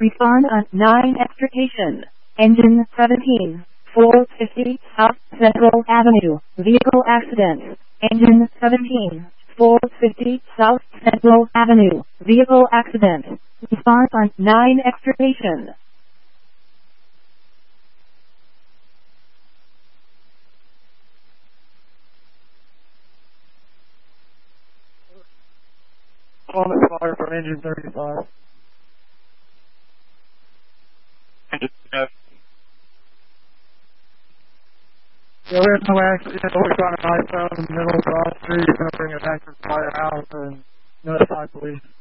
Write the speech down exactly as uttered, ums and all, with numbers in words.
Respond on nine extrication. Engine seventeen. four fifty South Central Avenue. Vehicle accident. Engine seventeen. four fifty South Central Avenue. Vehicle accident. Response on nine extrication. Calling it fire for engine thirty-five. Engine F. Yeah, we have no accident. We're trying to iPhone in the middle of Broad Street. We're going to bring it back to the firehouse and notify police.